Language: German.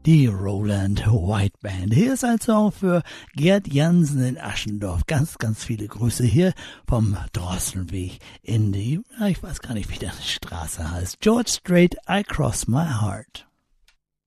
die Roland White Band. Hier ist ein Song für Gerd Jansen in Aschendorf. Ganz, ganz viele Grüße hier vom Drosselweg in die, ich weiß gar nicht, wie die Straße heißt. George Strait, I Cross My Heart.